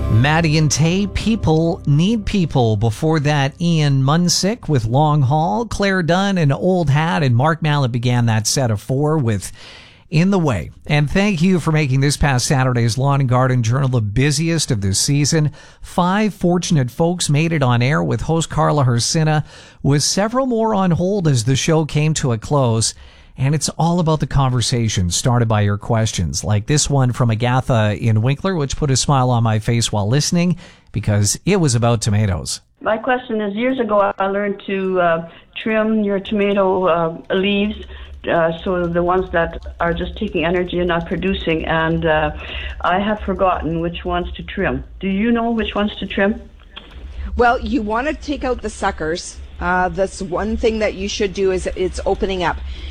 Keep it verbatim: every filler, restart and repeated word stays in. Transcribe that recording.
Maddie and Tay, people need people. Before that, Ian Munsick with Long Haul, Claire Dunn and Old Hat, and Mark Mallet began that set of four with In the Way. And thank you for making this past Saturday's Lawn and Garden Journal the busiest of this season. Five fortunate folks made it on air with host Carla Hersina, with several more on hold as the show came to a close. And it's all about the conversation started by your questions, like this one from Agatha in Winkler, which put a smile on my face while listening because it was about tomatoes. My question is, years ago I learned to uh, trim your tomato uh, leaves, uh, so the ones that are just taking energy and not producing, and uh, I have forgotten which ones to trim. Do you know which ones to trim? Well, you want to take out the suckers. Uh, that's one thing that you should do is it's opening up.